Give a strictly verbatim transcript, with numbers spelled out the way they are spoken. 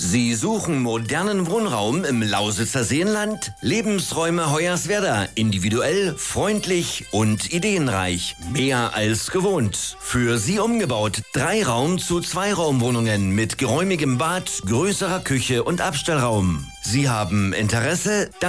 Sie suchen modernen Wohnraum im Lausitzer Seenland? Lebensräume Hoyerswerda. Individuell, freundlich und ideenreich. Mehr als gewohnt. Für Sie umgebaut. Drei Raum zu zwei Raumwohnungen mit geräumigem Bad, größerer Küche und Abstellraum. Sie haben Interesse?